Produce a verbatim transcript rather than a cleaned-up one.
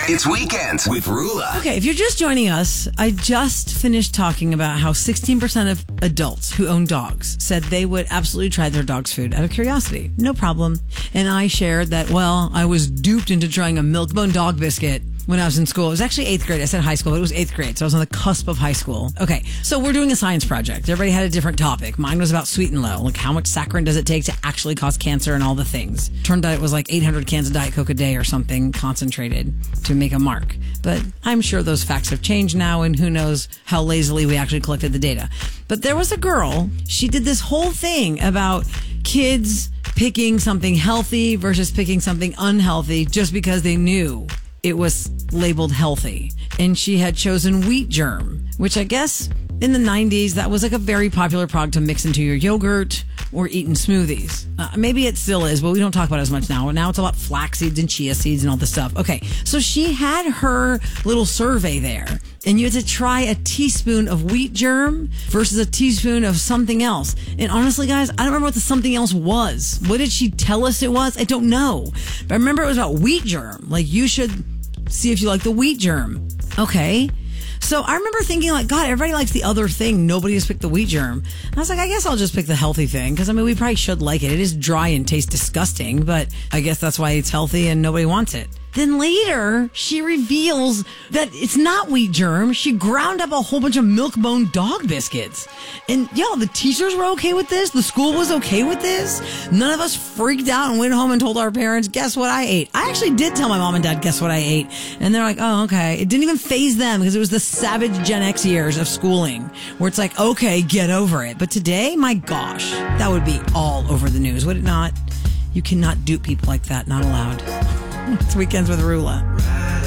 It's Weekends with Rula. Okay, if you're just joining us, I just finished talking about how sixteen percent of adults who own dogs said they would absolutely try their dog's food out of curiosity. No problem. And I shared that, well, I was duped into trying a Milk-Bone dog biscuit when I was in school. It was actually eighth grade. I said high school, but it was eighth grade. So I was on the cusp of high school. Okay, so we're doing a science project. Everybody had a different topic. Mine was about sweet and low. Like, how much saccharin does it take to actually cause cancer and all the things. Turned out it was like eight hundred cans of Diet Coke a day or something concentrated to make a mark. But I'm sure those facts have changed now, and who knows how lazily we actually collected the data. But there was a girl, she did this whole thing about kids picking something healthy versus picking something unhealthy just because they knew it was labeled healthy. And she had chosen wheat germ, which I guess in the nineties, that was like a very popular product to mix into your yogurt or eat in smoothies. Uh, maybe it still is, but we don't talk about it as much now. Now it's a lot flax seeds and chia seeds and all this stuff. Okay, so she had her little survey there, and you had to try a teaspoon of wheat germ versus a teaspoon of something else. And honestly, guys, I don't remember what the something else was. What did she tell us it was? I don't know. But I remember it was about wheat germ. Like, you should see if you like the wheat germ. Okay. So I remember thinking, like, God, everybody likes the other thing. Nobody has picked the wheat germ. And I was like, I guess I'll just pick the healthy thing. Because, I mean, we probably should like it. It is dry and tastes disgusting, but I guess that's why it's healthy and nobody wants it. Then later, she reveals that it's not wheat germ. She ground up a whole bunch of Milk-Bone dog biscuits. And, yo, the teachers were okay with this. The school was okay with this. None of us freaked out and went home and told our parents, guess what I ate? I actually did tell my mom and dad, guess what I ate? And they're like, oh, okay. It didn't even faze them because it was the savage Gen X years of schooling where it's like, okay, get over it. But today, my gosh, that would be all over the news, would it not? You cannot dupe people like that. Not allowed. It's Weekends with Rula.